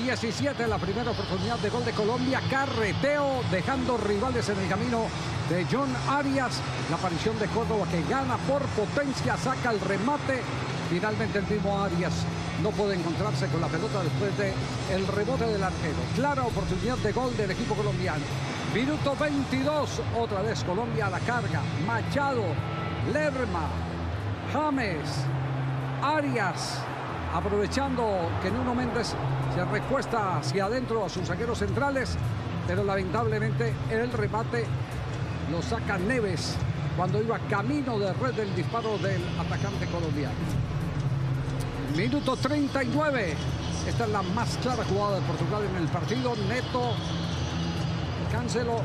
17, la primera oportunidad de gol de Colombia. Carreteo, dejando rivales en el camino de John Arias. La aparición de Córdoba, que gana por potencia, saca el remate. Finalmente el mismo Arias no puede encontrarse con la pelota después del rebote del arquero. Clara oportunidad de gol del equipo colombiano. Minuto 22, otra vez Colombia a la carga. Machado, Lerma, James, Arias, aprovechando que Nuno Méndez se recuesta hacia adentro a sus zagueros centrales, pero lamentablemente el remate lo saca Neves cuando iba camino de red del disparo del atacante colombiano. Minuto 39. Esta es la más clara jugada de Portugal en el partido. Neto, Cancelo,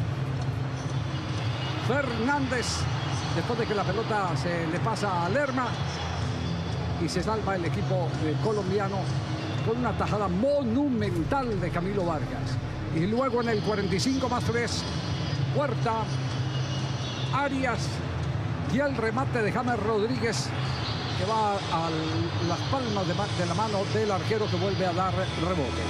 Fernández, después de que la pelota se le pasa a Lerma, y se salva el equipo colombiano con una tajada monumental de Camilo Vargas. Y luego en el 45+3, Huerta, Arias y el remate de James Rodríguez, que va a las palmas de la mano del arquero, que vuelve a dar rebote.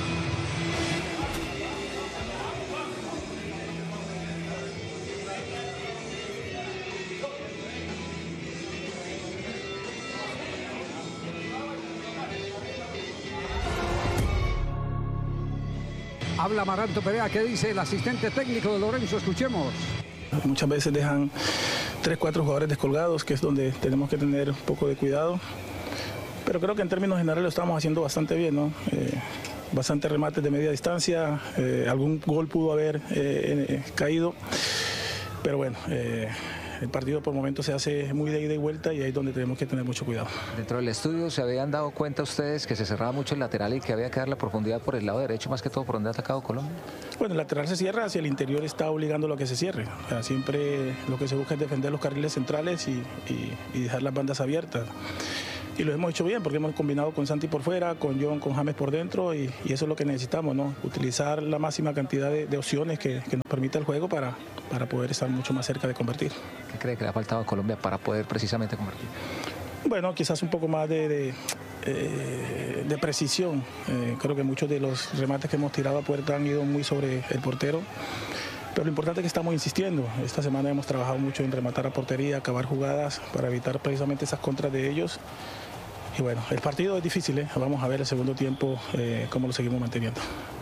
Habla Amaranto Perea. ¿Qué dice el asistente técnico de Lorenzo? Escuchemos. Muchas veces dejan 3-4 jugadores descolgados, que es donde tenemos que tener un poco de cuidado. Pero creo que en términos generales lo estamos haciendo bastante bien, ¿no? Bastantes remates de media distancia, algún gol pudo haber caído. Pero bueno, el partido por momentos se hace muy de ida y vuelta, y ahí es donde tenemos que tener mucho cuidado. Dentro del estudio, ¿se habían dado cuenta ustedes que se cerraba mucho el lateral y que había que dar la profundidad por el lado derecho, más que todo por donde ha atacado Colombia? Bueno, el lateral se cierra, hacia el interior está obligándolo a que se cierre. O sea, siempre lo que se busca es defender los carriles centrales y dejar las bandas abiertas. Y lo hemos hecho bien, porque hemos combinado con Santi por fuera, con John, con James por dentro, y eso es lo que necesitamos, ¿no? Utilizar la máxima cantidad de opciones que nos permita el juego para poder estar mucho más cerca de convertir. ¿Qué cree que le ha faltado a Colombia para poder precisamente convertir? Bueno, quizás un poco más de precisión. Creo que muchos de los remates que hemos tirado a puerta han ido muy sobre el portero. Pero lo importante es que estamos insistiendo. Esta semana hemos trabajado mucho en rematar a portería, acabar jugadas para evitar precisamente esas contras de ellos. Y bueno, el partido es difícil, ¿eh? Vamos a ver el segundo tiempo cómo lo seguimos manteniendo.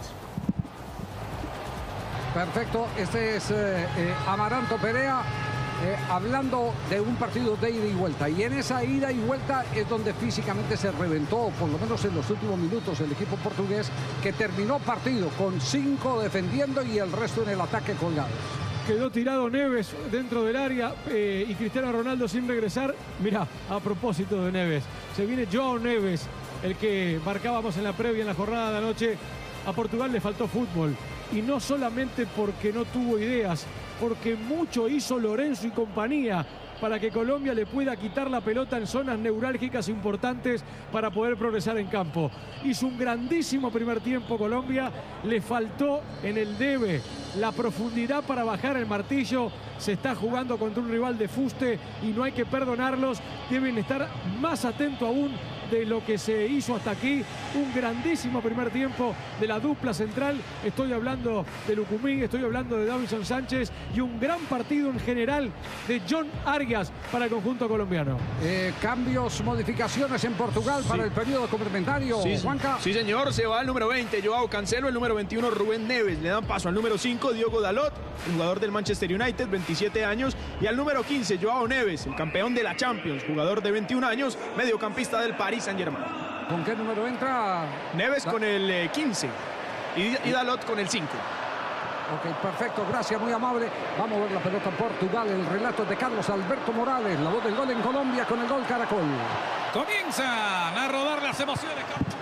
Perfecto, este es Amaranto Perea hablando de un partido de ida y vuelta. Y en esa ida y vuelta es donde físicamente se reventó, por lo menos en los últimos minutos, el equipo portugués, que terminó partido con 5 defendiendo y el resto en el ataque colgado. Quedó tirado Neves dentro del área y Cristiano Ronaldo sin regresar. Mirá, a propósito de Neves, se viene João Neves, el que marcábamos en la previa, en la jornada de anoche. A Portugal le faltó fútbol, y no solamente porque no tuvo ideas, porque mucho hizo Lorenzo y compañía para que Colombia le pueda quitar la pelota en zonas neurálgicas importantes para poder progresar en campo. Hizo un grandísimo primer tiempo Colombia, le faltó en el debe la profundidad para bajar el martillo. Se está jugando contra un rival de fuste y no hay que perdonarlos. Deben estar más atentos aún de lo que se hizo hasta aquí. Un grandísimo primer tiempo de la dupla central. Estoy hablando de Lucumí, estoy hablando de Davinson Sánchez, y un gran partido en general de John Arias para el conjunto colombiano. Cambios, modificaciones en Portugal para el periodo complementario. Sí, Juanca. Sí, señor, se va el número 20, Joao Cancelo, el número 21, Rubén Neves. Le dan paso al número 5, Diogo Dalot, el jugador del Manchester United, 27 años, y al número 15, Joao Neves, el campeón de la Champions, jugador de 21 años, mediocampista del Paris Saint-Germain. ¿Con qué número entra? Neves con el 15 y Dalot con el 5. Ok, perfecto, gracias, muy amable. Vamos a ver la pelota en Portugal, el relato de Carlos Alberto Morales, la voz del gol en Colombia con el gol Caracol. Comienzan a rodar las emociones.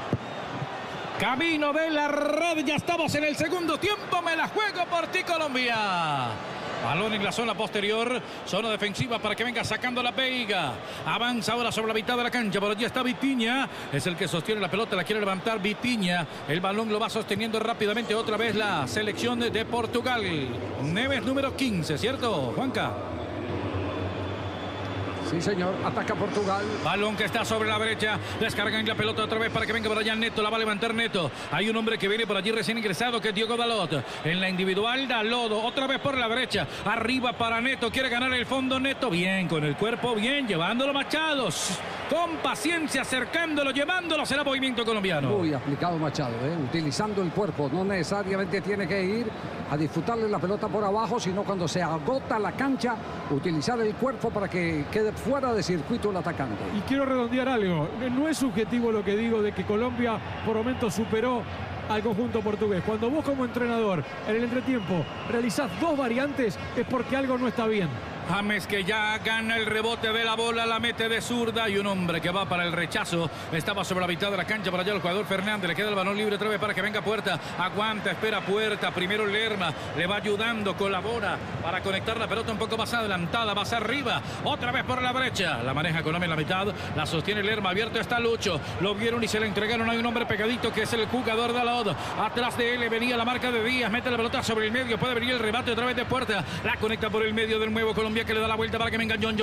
Camino de la red, ya estamos en el segundo tiempo. Me la juego por ti, Colombia. Balón en la zona posterior, zona defensiva para que venga sacando la Veiga. Avanza ahora sobre la mitad de la cancha, por allí está Vitinha. Es el que sostiene la pelota, la quiere levantar Vitinha. El balón lo va sosteniendo rápidamente otra vez la selección de Portugal. Neves número 15, ¿cierto, Juanca? Sí, señor. Ataca Portugal. Balón que está sobre la brecha. Descargan la pelota otra vez para que venga por allá Neto. La va a levantar Neto. Hay un hombre que viene por allí recién ingresado, que es Diogo Dalot. En la individual, Dalot. Otra vez por la brecha. Arriba para Neto. Quiere ganar el fondo Neto. Bien, con el cuerpo bien. Llevándolo Machado. Con paciencia, acercándolo, llevándolo. Será movimiento colombiano. Muy aplicado Machado, utilizando el cuerpo. No necesariamente tiene que ir a disfrutarle la pelota por abajo, sino cuando se agota la cancha, utilizar el cuerpo para que quede fuera de circuito el atacante. Y quiero redondear algo. No es subjetivo lo que digo de que Colombia por momentos superó al conjunto portugués. Cuando vos como entrenador en el entretiempo realizás 2 variantes es porque algo no está bien. James, que ya gana el rebote de la bola, la mete de zurda, y un hombre que va para el rechazo. Estaba sobre la mitad de la cancha para allá el jugador Fernández. Le queda el balón libre otra vez para que venga Puerta. Aguanta, espera Puerta. Primero Lerma, le va ayudando, colabora para conectar la pelota un poco más adelantada, más arriba. Otra vez por la brecha. La maneja Colombia en la mitad, la sostiene Lerma. Abierto está Lucho. Lo vieron y se le entregaron. Hay un hombre pegadito que es el jugador de Dalot. Atrás de él venía la marca de Díaz. Mete la pelota sobre el medio. Puede venir el remate otra vez de Puerta. La conecta por el medio del nuevo Colombia, que le da la vuelta para que venga John.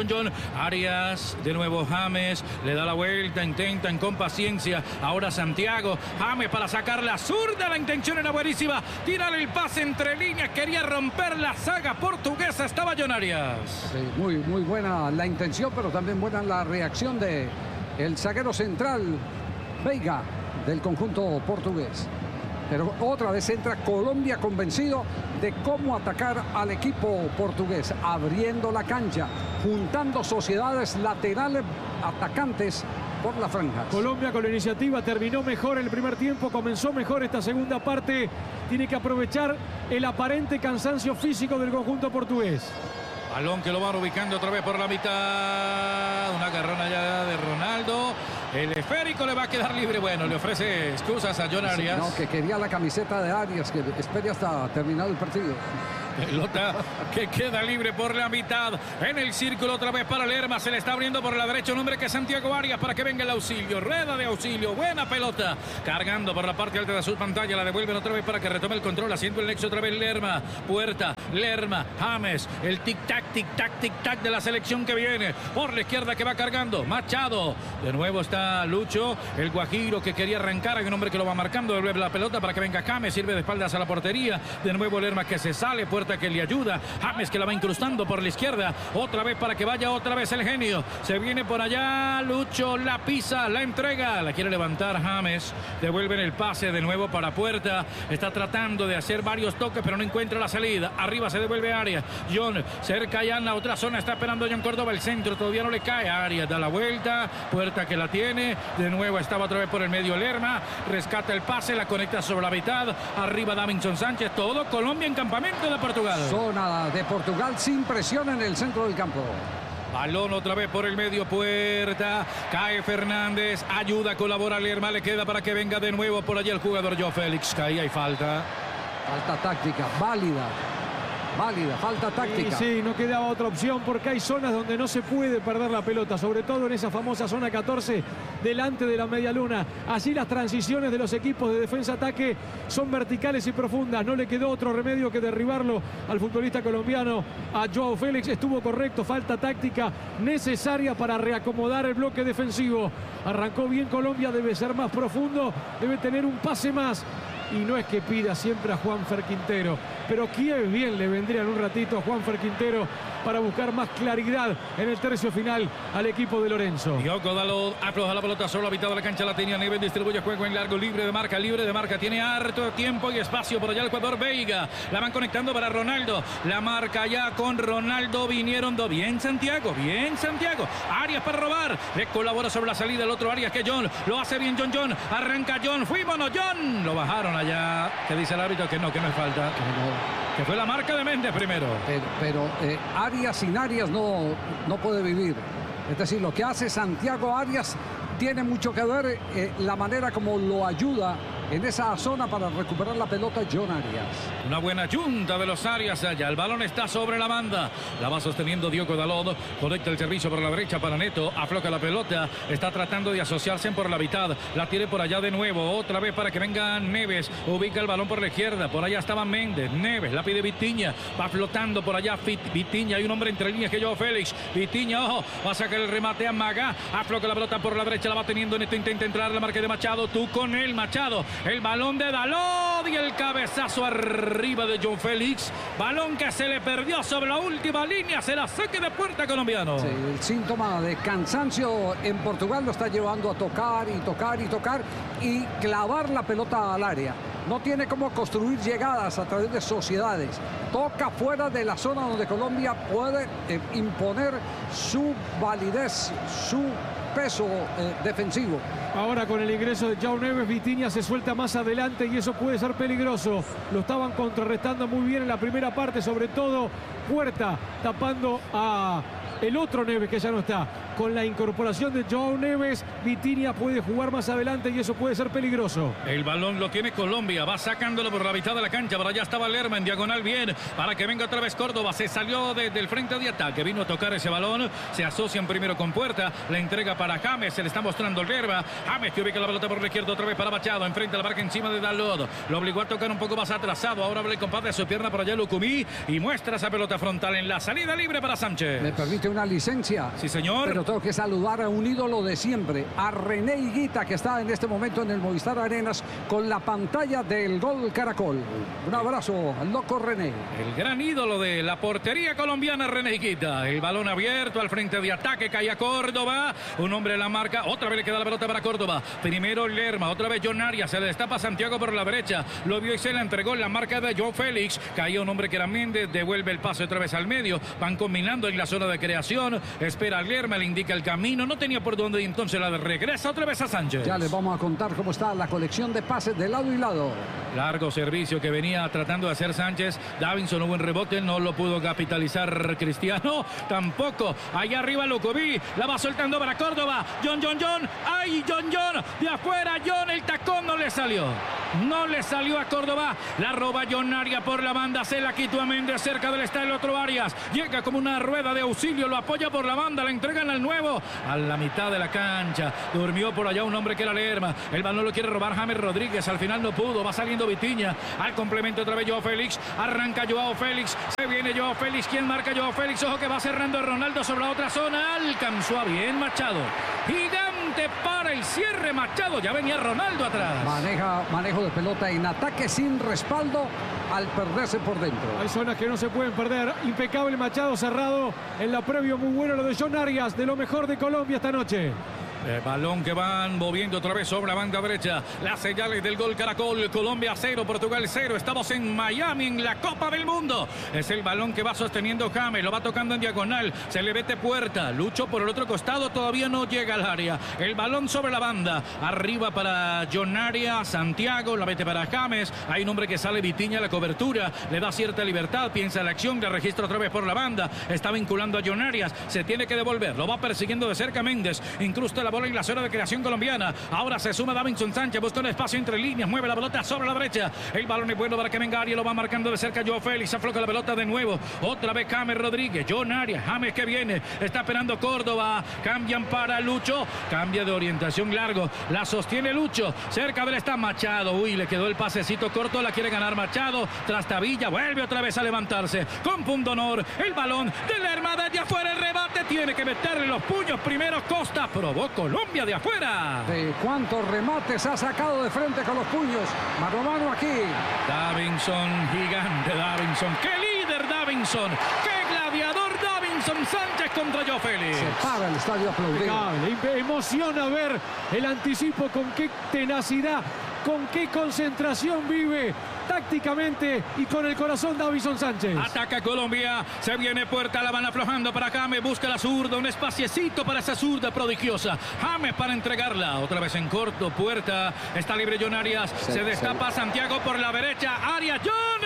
Arias, de nuevo James, le da la vuelta, intentan con paciencia. Ahora Santiago, James para sacar la zurda. La intención era buenísima. Tirar el pase entre líneas. Quería romper la saga portuguesa. Estaba John Arias. Sí, muy buena la intención, pero también buena la reacción de el zaguero central Veiga del conjunto portugués. Pero otra vez entra Colombia convencido de cómo atacar al equipo portugués, abriendo la cancha, juntando sociedades laterales atacantes por las franjas. Colombia con la iniciativa terminó mejor el primer tiempo, comenzó mejor esta segunda parte. Tiene que aprovechar el aparente cansancio físico del conjunto portugués. Balón que lo van ubicando otra vez por la mitad. Una carrona ya de Ronaldo. El esférico le va a quedar libre. Bueno, le ofrece excusas a John Arias. No, que quería la camiseta de Arias, que espere hasta terminado el partido. Pelota que queda libre por la mitad. En el círculo otra vez para Lerma. Se le está abriendo por la derecha un hombre que es Santiago Arias para que venga el auxilio. Rueda de auxilio. Buena pelota. Cargando por la parte alta de su pantalla. La devuelven otra vez para que retome el control. Haciendo el nexo otra vez Lerma. Puerta. Lerma. James. El tic-tac, tic-tac, tic-tac de la selección que viene. Por la izquierda que va cargando. Machado. De nuevo está Lucho. El guajiro que quería arrancar. Hay un hombre que lo va marcando. Devuelve la pelota para que venga James. Sirve de espaldas a la portería. De nuevo Lerma que se sale. Puerta que le ayuda. James que la va incrustando por la izquierda. Otra vez para que vaya otra vez el genio. Se viene por allá. Lucho la pisa. La entrega. La quiere levantar James. Devuelven el pase de nuevo para Puerta. Está tratando de hacer varios toques, pero no encuentra la salida. Arriba se devuelve Arias. John cerca ya en la otra zona. Está esperando John Córdoba. El centro todavía no le cae. Arias da la vuelta. Puerta que la tiene. De nuevo estaba otra vez por el medio Lerma. Rescata el pase. La conecta sobre la mitad. Arriba Davinson Sánchez. Todo Colombia en campamento de Portugal. Zona de Portugal sin presión en el centro del campo. Balón otra vez por el medio, Puerta. Cae Fernández. Ayuda, colabora Lerma. Le queda para que venga de nuevo por allí el jugador Joao Félix. Caía y falta. Falta táctica, válida. Falta táctica. Sí, no quedaba otra opción porque hay zonas donde no se puede perder la pelota, sobre todo en esa famosa zona 14 delante de la media luna. Allí las transiciones de los equipos de defensa-ataque son verticales y profundas. No le quedó otro remedio que derribarlo al futbolista colombiano, a Joao Félix. Estuvo correcto, falta táctica necesaria para reacomodar el bloque defensivo. Arrancó bien Colombia, debe ser más profundo, debe tener un pase más. Y no es que pida siempre a Juanfer Quintero, pero qué bien le vendría en un ratito a Juanfer Quintero para buscar más claridad en el tercio final al equipo de Lorenzo. Diogo Dalot afloja la pelota sobre la mitad de la cancha, la tenía Neves, distribuye juego en largo, libre de marca, tiene harto tiempo y espacio por allá el jugador Veiga. La van conectando para Ronaldo, la marca ya con Ronaldo, vinieron dos, bien Santiago, Arias para robar, le colabora sobre la salida el otro Arias que John, lo hace bien John, arranca John, fuímonos John, lo bajaron allá, que dice el árbitro que no es falta, que fue la marca de Méndez primero. Pero Arias sin Arias no puede vivir. Es decir, lo que hace Santiago Arias tiene mucho que ver la manera como lo ayuda en esa zona para recuperar la pelota John Arias. Una buena yunta de los Arias allá. El balón está sobre la banda. La va sosteniendo Diogo Dalot. Conecta el servicio por la derecha para Neto. Afloca la pelota. Está tratando de asociarse por la mitad. La tiene por allá de nuevo. Otra vez para que venga Neves. Ubica el balón por la izquierda. Por allá estaba Méndez. Neves la pide Vitinha. Va flotando por allá Vitinha. Hay un hombre entre líneas que Joao Félix. Vitinha, ojo. Va a sacar el remate a Maga. Afloca la pelota por la derecha. La va teniendo Neto. Intenta entrar la marca de Machado. Tú con él, Machado. El balón de Dalot y el cabezazo arriba de Joao Félix. Balón que se le perdió sobre la última línea. Será saque de puerta colombiano. Sí, el síntoma de cansancio en Portugal lo está llevando a tocar y tocar y tocar y clavar la pelota al área. No tiene cómo construir llegadas a través de sociedades. Toca fuera de la zona donde Colombia puede imponer su validez, su peso defensivo. Ahora con el ingreso de Joao Neves, Vitinha se suelta más adelante y eso puede ser peligroso. Lo estaban contrarrestando muy bien en la primera parte, sobre todo Puerta tapando a el otro Neves que ya no está. Con la incorporación de Joao Neves, Vitinha puede jugar más adelante y eso puede ser peligroso. El balón lo tiene Colombia, va sacándolo por la mitad de la cancha. Por allá estaba Lerma en diagonal, bien, para que venga otra vez Córdoba. Se salió del frente de ataque, vino a tocar ese balón. Se asocian primero con Puerta, la entrega para James, se le está mostrando Lerma. James que ubica la pelota por la izquierda otra vez para Machado, enfrente a la marca encima de Dalot. Lo obligó a tocar un poco más atrasado. Ahora abre el compadre de su pierna por allá Lucumí y muestra esa pelota frontal en la salida libre para Sánchez. ¿Me permite una licencia? Sí, señor. Pero tengo que saludar a un ídolo de siempre, a René Higuita, que está en este momento en el Movistar Arenas con la pantalla del Gol Caracol. Un abrazo al loco René. El gran ídolo de la portería colombiana, René Higuita. El balón abierto al frente de ataque, cae a Córdoba. Un hombre en la marca, otra vez le queda la pelota para Córdoba. Primero Lerma, otra vez John Arias, se le destapa Santiago por la derecha. Lo vio y se la entregó en la marca de Joao Félix. Caía un hombre que era Méndez, devuelve el pase otra vez al medio. Van combinando en la zona de creación. Espera a Lerma, le indica el camino. No tenía por dónde y entonces la regresa otra vez a Sánchez. Ya les vamos a contar cómo está la colección de pases de lado y lado. Largo servicio que venía tratando de hacer Sánchez. Davinson hubo un rebote, no lo pudo capitalizar Cristiano. Tampoco. Allá arriba Lucumí. La va soltando para Córdoba. John. ¡Ay, John! De afuera, John. El tacón no le salió. No le salió a Córdoba. La roba John Arias por la banda. Se la quitó a Méndez. Cerca del está el otro Arias. Llega como una rueda de auxilio. Lo apoya por la banda. La entregan al nuevo. A la mitad de la cancha. Durmió por allá un hombre que era Lerma. El balón lo quiere robar James Rodríguez. Al final no pudo. Va saliendo Vitinha. Al complemento otra vez Joao Félix. Arranca Joao Félix. Se viene Joao Félix. ¿Quién marca Joao Félix? Ojo que va cerrando a Ronaldo sobre la otra zona. Alcanzó a bien Machado. Gigante para el cierre Machado. Ya venía Ronaldo atrás. Manejo de pelota en ataque sin respaldo al perderse por dentro. Hay zonas que no se pueden perder. Impecable Machado cerrado en la previa. Muy bueno lo de John Arias, de lo mejor de Colombia esta noche. El balón que van moviendo otra vez sobre la banda derecha. Las señales del Gol Caracol. Colombia 0, Portugal 0. Estamos en Miami en la Copa del Mundo. Es el balón que va sosteniendo James. Lo va tocando en diagonal. Se le vete Puerta. Lucho por el otro costado. Todavía no llega al área. El balón sobre la banda. Arriba para John Arias. Santiago. La vete para James. Hay un hombre que sale Vitinha a la cobertura. Le da cierta libertad. Piensa la acción. La registra otra vez por la banda. Está vinculando a John Arias. Se tiene que devolver. Lo va persiguiendo de cerca Méndez. Incrusta la bola en la zona de creación colombiana. Ahora se suma Davinson Sánchez, busca un espacio entre líneas, mueve la pelota sobre la derecha. El balón es bueno para que venga Arias, lo va marcando de cerca Joao Félix, afloca la pelota de nuevo. Otra vez James Rodríguez, John Arias, James que viene, está esperando Córdoba. Cambian para Lucho, cambia de orientación largo, la sostiene Lucho, cerca de él está Machado. Uy, le quedó el pasecito corto, la quiere ganar Machado. Trastavilla vuelve otra vez a levantarse con punto honor. El balón de Lerma desde afuera, el rebate, tiene que meterle los puños primero. Costa probó Colombia de afuera. De cuántos remates ha sacado de frente con los puños. Mano a mano aquí. Davinson, gigante Davinson. ¡Qué líder Davinson! ¡Qué gladiador Davinson Sánchez contra Joao Félix! Se para el estadio aplaudido. Emociona ver el anticipo, con qué tenacidad, con qué concentración vive tácticamente y con el corazón Davinson Sánchez. Ataca Colombia, se viene Puerta, la van aflojando para James, busca la zurda, un espaciecito para esa zurda prodigiosa. James para entregarla, otra vez en corto, Puerta, está libre John Arias, se destapa Santiago por la derecha, Arias, John, el balón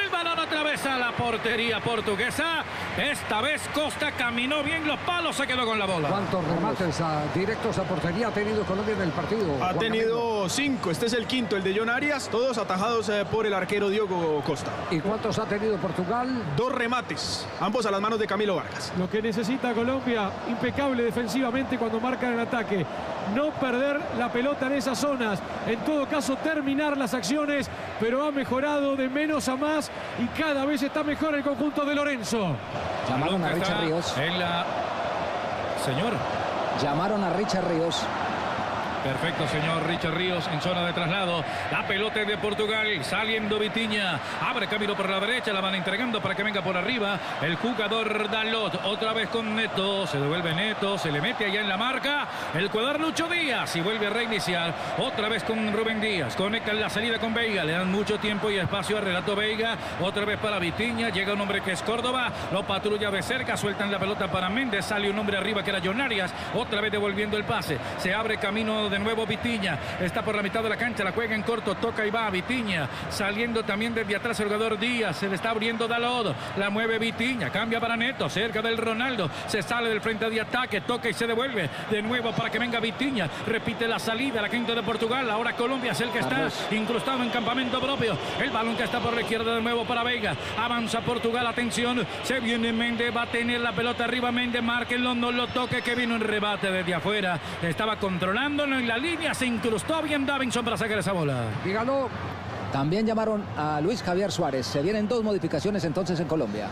otra vez a la portería portuguesa. Esta vez Costa caminó bien los palos, se quedó con la bola. ¿Cuántos remates directos a portería ha tenido Colombia en el partido? Ha tenido 5, este es el quinto, el de John Arias, todos atajados por el arquero Diogo Costa. ¿Y cuántos ha tenido Portugal? 2 remates, ambos a las manos de Camilo Vargas. Lo que necesita Colombia, impecable defensivamente cuando marcan el ataque. No perder la pelota en esas zonas. En todo caso, terminar las acciones, pero ha mejorado de menos a más y cada vez está mejor el conjunto de Lorenzo. Llamaron a Richard Ríos. Señor. Llamaron a Richard Ríos. Perfecto, señor Richard Ríos en zona de traslado. La pelota es de Portugal, saliendo Vitinha. Abre camino por la derecha, la van entregando para que venga por arriba el jugador Dalot. Otra vez con Neto, se devuelve Neto, se le mete allá en la marca. El jugador Lucho Díaz y vuelve a reiniciar. Otra vez con Rubén Díaz. Conectan la salida con Veiga, le dan mucho tiempo y espacio a Relato Veiga. Otra vez para Vitinha, llega un hombre que es Córdoba. Lo patrulla de cerca, sueltan la pelota para Méndez. Sale un hombre arriba que era John Arias. Otra vez devolviendo el pase. Se abre camino de nuevo Vitinha, está por la mitad de la cancha, la juega en corto, toca y va Vitinha, saliendo también desde atrás el jugador Díaz, se le está abriendo Dalot, la mueve Vitinha, cambia para Neto, cerca del Ronaldo, se sale del frente de ataque, toca y se devuelve de nuevo para que venga Vitinha, repite la salida, la quinta de Portugal, ahora Colombia es el que está incrustado en campamento propio, el balón que está por la izquierda de nuevo para Veiga, avanza Portugal, atención, se viene Méndez, va a tener la pelota arriba Méndez, márquenlo, no lo toque, que vino un rebate desde afuera, estaba controlándolo en la línea, se incrustó bien Davinson para sacar esa bola. Dígalo. También llamaron a Luis Javier Suárez. Se vienen 2 modificaciones entonces en Colombia.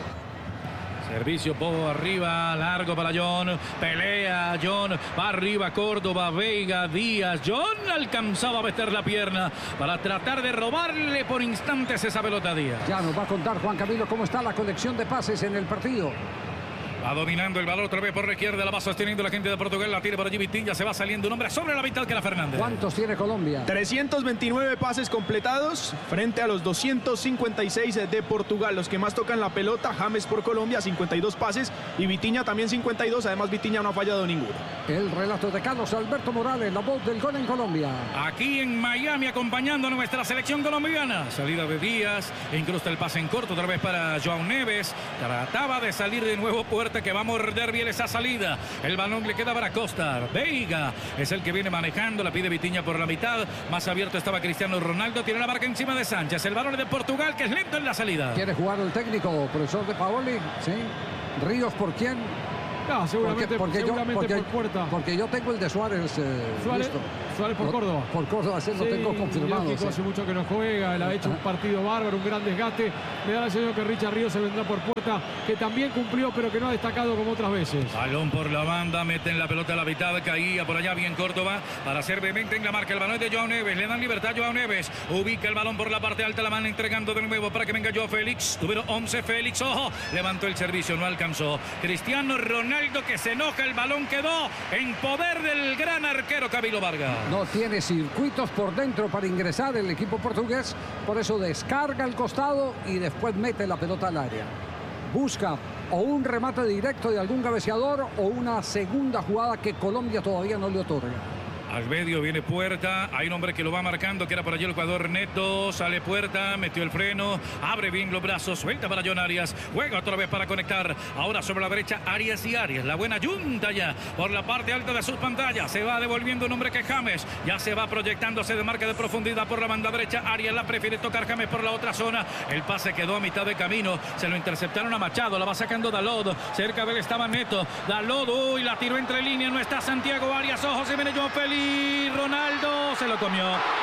Servicio Bobo arriba, largo para John, pelea John, va arriba Córdoba, Veiga, Díaz, John alcanzaba a meter la pierna para tratar de robarle por instantes esa pelota a Díaz. Ya nos va a contar Juan Camilo cómo está la colección de pases en el partido. Va dominando el balón otra vez por la izquierda, la va sosteniendo la gente de Portugal, la tiene por allí Vitinha, se va saliendo un hombre sobre la mitad que era Fernández. ¿Cuántos tiene Colombia? 329 pases completados frente a los 256 de Portugal. Los que más tocan la pelota, James por Colombia, 52 pases y Vitinha también 52. Además, Vitinha no ha fallado ninguno. El relato de Carlos Alberto Morales, la voz del gol en Colombia. Aquí en Miami acompañando a nuestra selección colombiana. Salida de Díaz, incrusta el pase en corto otra vez para João Neves. Trataba de salir de nuevo Puerta, que va a morder bien esa salida. El balón le queda para Costa. Veiga es el que viene manejando, la pide Vitinha por la mitad. Más abierto estaba Cristiano Ronaldo, tiene la marca encima de Sánchez. El balón de Portugal, que es lento en la salida. ¿Quiere jugar el técnico, profesor de Paoli? Sí. ¿Ríos por quién? No, seguramente por Puerta. Porque yo tengo el de Suárez. Suárez por Córdoba. Por Córdoba, así lo tengo confirmado. Lógico, hace mucho que no juega, él ha hecho un partido bárbaro, un gran desgaste. Me da la sensación que Richard Ríos se vendrá por Puerta, que también cumplió, pero que no ha destacado como otras veces. Balón por la banda, meten la pelota a la mitad, caía por allá bien Córdoba para hacer vehemente en la marca. El balón de João Neves, le dan libertad a João Neves, ubica el balón por la parte alta, la van entregando de nuevo para que venga João Félix, número 11 Félix, ojo, levantó el servicio, no alcanzó. Cristiano Ronaldo, que se enoja, el balón quedó en poder del gran arquero Camilo Vargas. No tiene circuitos por dentro para ingresar el equipo portugués, por eso descarga el costado y después mete la pelota al área. Busca o un remate directo de algún cabeceador o una segunda jugada que Colombia todavía no le otorga. Al medio viene Puerta, hay un hombre que lo va marcando, que era por allí el jugador Neto, sale Puerta, metió el freno, abre bien los brazos, suelta para John Arias, juega otra vez para conectar, ahora sobre la derecha Arias y Arias, la buena yunta ya, por la parte alta de sus pantallas, se va devolviendo un hombre que es James, ya se va proyectándose de marca de profundidad por la banda derecha, Arias la prefiere tocar James por la otra zona, el pase quedó a mitad de camino, se lo interceptaron a Machado, la va sacando Dalot, cerca de él estaba Neto, Dalot, uy, la tiró entre líneas, no está Santiago Arias, ojo, se viene João Félix. Y Ronaldo se lo comió,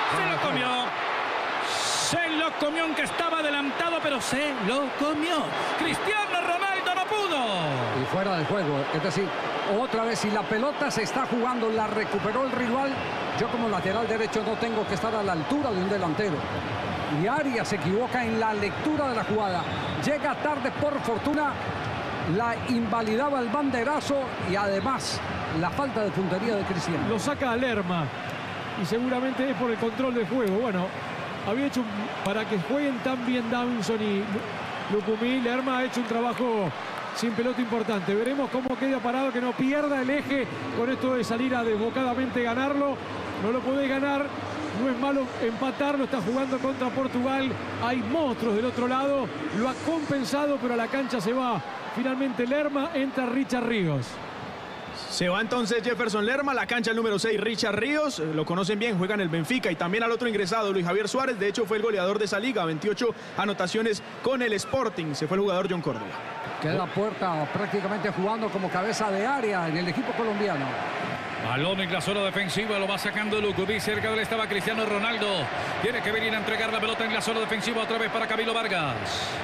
aunque estaba adelantado, pero se lo comió. Cristiano Ronaldo no pudo. Y fuera del juego, es decir, otra vez si la pelota se está jugando, la recuperó el rival, yo como lateral derecho no tengo que estar a la altura de un delantero. Y Arias se equivoca en la lectura de la jugada, llega tarde por fortuna, la invalidaba el banderazo y además la falta de puntería de Cristiano. Lo saca a Lerma y seguramente es por el control del juego. Bueno, había hecho para que jueguen tan bien Davinson y Lucumí. Lerma ha hecho un trabajo sin pelota importante. Veremos cómo queda parado, que no pierda el eje con esto de salir a desbocadamente ganarlo. No lo podés ganar no es malo empatarlo, está jugando contra Portugal, hay monstruos del otro lado, lo ha compensado, pero a la cancha se va finalmente Lerma, entra Richard Ríos. Se va entonces Jefferson Lerma, la cancha el número 6, Richard Ríos, lo conocen bien, juega en el Benfica, y también al otro ingresado, Luis Javier Suárez, de hecho fue el goleador de esa liga, 28 anotaciones con el Sporting, se fue el jugador John Córdoba. Queda Puerta prácticamente jugando como cabeza de área en el equipo colombiano. Balón en la zona defensiva, lo va sacando Lucumí, cerca de él estaba Cristiano Ronaldo, tiene que venir a entregar la pelota en la zona defensiva otra vez para Camilo Vargas.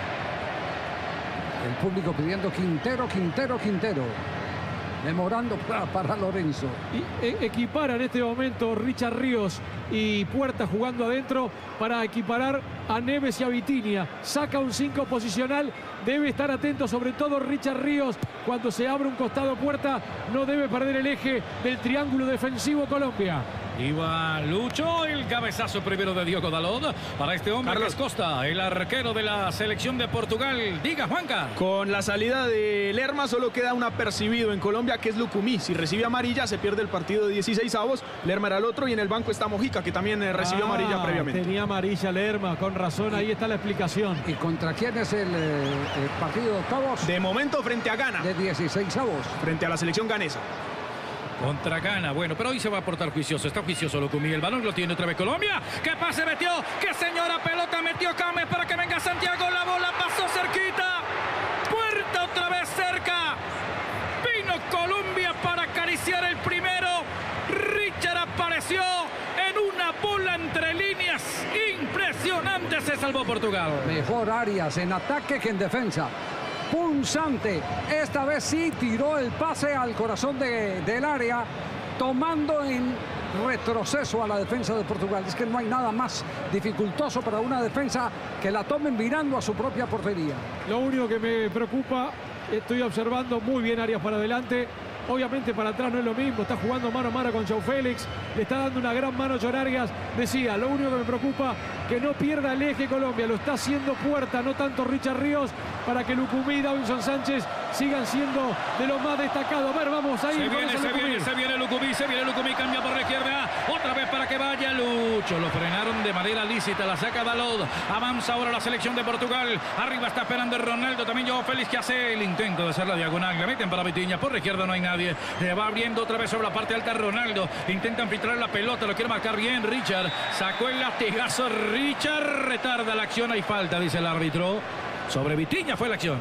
El público pidiendo Quintero, Quintero, Quintero. Memorando para Lorenzo. Y equipara en este momento Richard Ríos y Puerta jugando adentro para equiparar a Neves y a Vitinha. Saca un 5 posicional. Debe estar atento, sobre todo Richard Ríos, cuando se abre un costado Puerta. No debe perder el eje del triángulo defensivo Colombia. Iba Lucho, el cabezazo primero de Diogo Dalot para este hombre, Carlos Costa, el arquero de la selección de Portugal. Diga, Juanca. Con la salida de Lerma solo queda un apercibido en Colombia, que es Lucumí. Si recibe amarilla se pierde el partido de 16avos. Lerma era el otro, y en el banco está Mojica, que también recibió amarilla previamente. Tenía amarilla Lerma, con razón, ahí está la explicación. ¿Y contra quién es el partido de octavos? De momento frente a Ghana. De 16avos. Frente a la selección ganesa. Contra Ghana, bueno, pero hoy se va a portar juicioso, está juicioso Lucumí, el balón lo tiene otra vez Colombia, ¿qué pase metió? ¡Qué señora pelota metió Cames para que venga Santiago, la bola pasó cerquita, Puerta otra vez cerca, vino Colombia para acariciar el primero, Richard apareció en una bola entre líneas, impresionante, se salvó Portugal. Mejor Arias en ataque que en defensa. Punzante, esta vez sí tiró el pase al corazón del área, tomando en retroceso a la defensa de Portugal. Es que no hay nada más dificultoso para una defensa que la tomen mirando a su propia portería. Lo único que me preocupa, estoy observando muy bien Arias para adelante. Obviamente para atrás no es lo mismo, está jugando mano a mano con João Félix, le está dando una gran mano John Arias. Decía, lo único que me preocupa, que no pierda el eje Colombia, lo está haciendo Puerta, no tanto Richard Ríos, para que Lucumí y Davinson Sánchez sigan siendo de los más destacados. A ver, vamos ahí. Se viene Lucumí, cambia por la izquierda, otra vez para que vaya Lucho, lo frenaron de manera lícita, la saca Dalot, avanza ahora la selección de Portugal, arriba está esperando Ronaldo, también João Félix, que hace el intento de hacer la diagonal, le meten para Vitinha, por la izquierda no hay nadie, le va abriendo otra vez sobre la parte alta Ronaldo, intentan filtrar la pelota, lo quiere marcar bien Richard, sacó el latigazo Richard, retarda la acción, hay falta, dice el árbitro, sobre Vitinha fue la acción.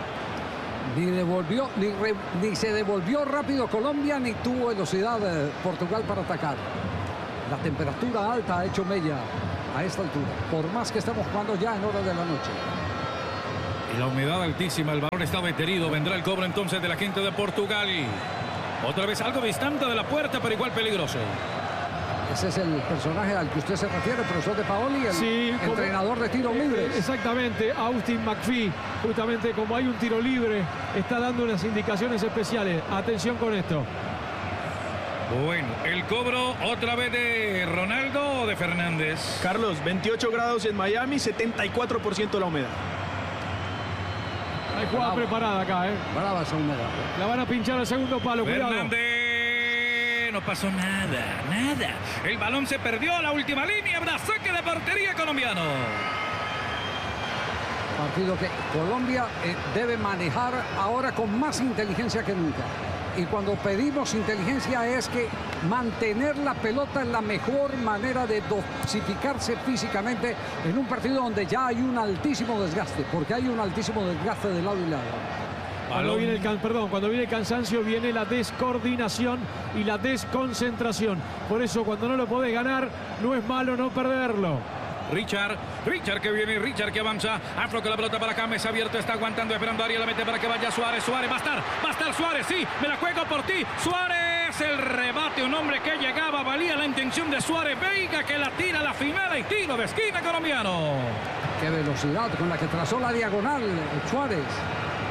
Ni se devolvió rápido Colombia, ni tuvo velocidad Portugal para atacar. La temperatura alta ha hecho mella a esta altura, por más que estamos jugando ya en horas de la noche. Y la humedad altísima, el balón está detenido, vendrá el cobro entonces de la gente de Portugal. Otra vez algo distante de la puerta, pero igual peligroso. Ese es el personaje al que usted se refiere, el profesor de Paoli, el entrenador de tiro libre. Exactamente, Austin McPhee, justamente como hay un tiro libre, está dando unas indicaciones especiales. Atención con esto. Bueno, el cobro otra vez de Ronaldo o de Fernández. Carlos, 28 grados en Miami, 74% la humedad. Hay jugada preparada acá, Brava esa humedad. La van a pinchar al segundo palo, Fernández. Cuidado. No pasó nada. El balón se perdió a la última línea. Habrá saque de portería colombiano. Partido que Colombia debe manejar ahora con más inteligencia que nunca. Y cuando pedimos inteligencia es que mantener la pelota es la mejor manera de dosificarse físicamente en un partido donde ya hay un altísimo desgaste, porque hay un altísimo desgaste de lado y lado. Cuando viene el cansancio viene la descoordinación y la desconcentración. Por eso cuando no lo podés ganar, no es malo no perderlo. Richard que viene, Richard que avanza, afloca la pelota para Cames, abierto, está aguantando, esperando a Arias, la mete para que vaya Suárez, va a estar Suárez, sí, me la juego por ti, Suárez, el rebate, un hombre que llegaba, valía la intención de Suárez, Veiga que la tira a la final y tiro de esquina colombiano. Qué velocidad con la que trazó la diagonal Suárez.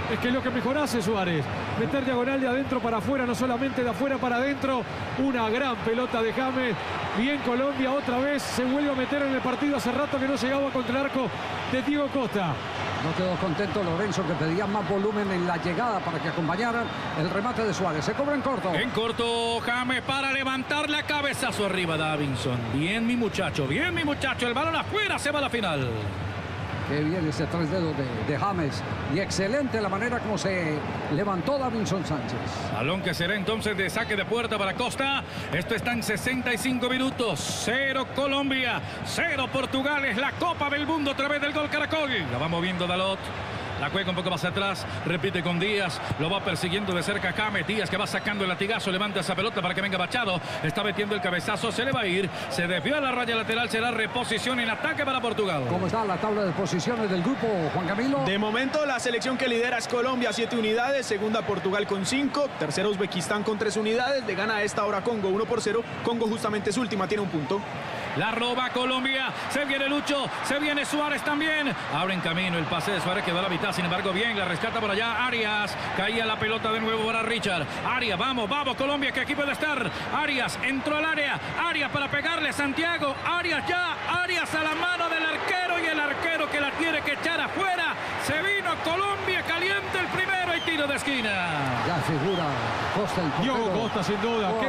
Es que es lo que mejor hace Suárez. Meter diagonal de adentro para afuera, no solamente de afuera para adentro. Una gran pelota de James. Bien Colombia, otra vez se vuelve a meter en el partido. Hace rato que no llegaba contra el arco de Diego Costa. No quedó contento Lorenzo, que pedía más volumen en la llegada para que acompañaran el remate de Suárez. Se cobra en corto. En corto, James para levantar la cabezazo arriba, Davinson. Bien, mi muchacho, bien, mi muchacho. El balón afuera, se va a la final. Qué bien ese tres dedos de James. Y excelente la manera como se levantó Davinson Sánchez. Balón que será entonces de saque de puerta para Costa. Esto está en 65 minutos. 0 Colombia, 0 Portugal. Es la Copa del Mundo a través del gol Caracol. La va moviendo Dalot. La juega un poco más atrás, repite con Díaz, lo va persiguiendo de cerca James. Díaz que va sacando el latigazo, levanta esa pelota para que venga Machado, está metiendo el cabezazo, se le va a ir, se desvió a la raya lateral, será reposición en ataque para Portugal. ¿Cómo está la tabla de posiciones del grupo, Juan Camilo? De momento la selección que lidera es Colombia, 7 unidades, segunda Portugal con 5, tercera Uzbekistán con 3 unidades, le gana a esta hora Congo 1-0, Congo justamente es última, tiene un punto. La roba Colombia, se viene Lucho, se viene Suárez también. Abre en camino el pase de Suárez, quedó a la mitad, sin embargo bien, la rescata por allá Arias. Caía la pelota de nuevo para Richard. Arias, vamos, vamos Colombia, que aquí puede estar. Arias entró al área, Arias para pegarle, Santiago, Arias ya, Arias a la mano del arquero y el arquero que la tiene que echar afuera. Se vino Colombia, caliente el primero y tiro de esquina. Ya figura Costa, el portero. Diego Costa sin duda, qué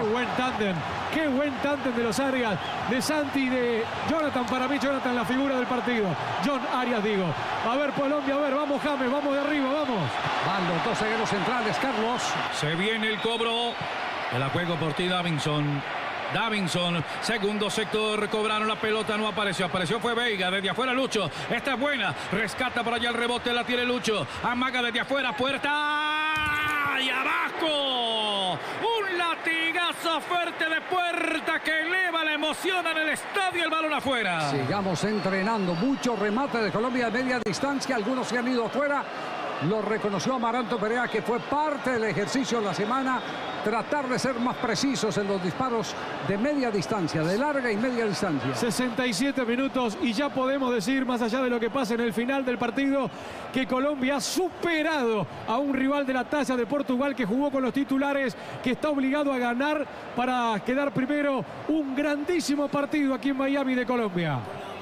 buen tándem de los Arias, de Santi y de Jonathan. Para mí Jonathan la figura del partido. John Arias digo. A ver Colombia, a ver, vamos James, vamos de arriba, vamos. Van los dos zagueros centrales, Carlos. Se viene el cobro. De la juego por ti Davinson. Davinson, segundo sector, cobraron la pelota, no apareció, fue Veiga, desde afuera Lucho, esta es buena, rescata por allá el rebote, la tiene Lucho, amaga desde afuera, puerta, y abajo, un latigazo fuerte de puerta que eleva la emoción en el estadio, el balón afuera. Sigamos entrenando, mucho remate de Colombia de media distancia, algunos se han ido afuera. Lo reconoció Amaranto Perea, que fue parte del ejercicio de la semana, tratar de ser más precisos en los disparos de media distancia, de larga y media distancia. 67 minutos y ya podemos decir, más allá de lo que pasa en el final del partido, que Colombia ha superado a un rival de la talla de Portugal que jugó con los titulares, que está obligado a ganar para quedar primero. Un grandísimo partido aquí en Miami de Colombia.